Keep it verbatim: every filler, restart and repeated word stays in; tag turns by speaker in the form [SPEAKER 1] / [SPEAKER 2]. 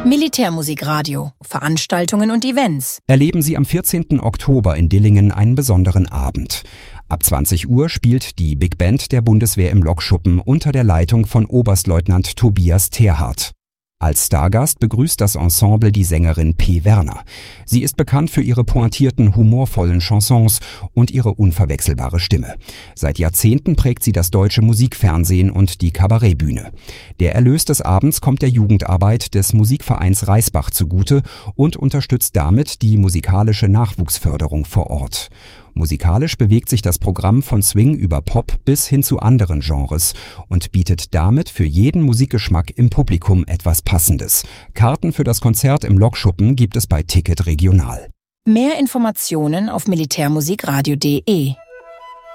[SPEAKER 1] Militärmusikradio. Veranstaltungen und Events.
[SPEAKER 2] Erleben Sie am vierzehnten Oktober in Dillingen einen besonderen Abend. Ab zwanzig Uhr spielt die Big Band der Bundeswehr im Lokschuppen unter der Leitung von Oberstleutnant Tobias Terhardt. Als Stargast begrüßt das Ensemble die Sängerin P. Werner. Sie ist bekannt für ihre pointierten, humorvollen Chansons und ihre unverwechselbare Stimme. Seit Jahrzehnten prägt sie das deutsche Musikfernsehen und die Kabarettbühne. Der Erlös des Abends kommt der Jugendarbeit des Musikvereins Reisbach zugute und unterstützt damit die musikalische Nachwuchsförderung vor Ort. Musikalisch bewegt sich das Programm von Swing über Pop bis hin zu anderen Genres und bietet damit für jeden Musikgeschmack im Publikum etwas Passendes. Karten für das Konzert im Lokschuppen gibt es bei Ticket Regional.
[SPEAKER 1] Mehr Informationen auf militärmusikradio punkt de.